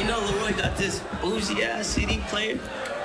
know Leroy got this bougie ass CD player?